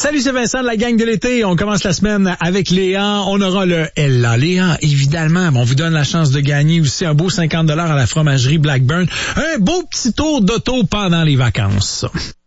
Salut, c'est Vincent de la gang de l'été. On commence la semaine avec Léa. On aura le Ella. Léa, évidemment, on vous donne la chance de gagner aussi un beau 50$ à la fromagerie Blackburn. Un beau petit tour d'auto pendant les vacances.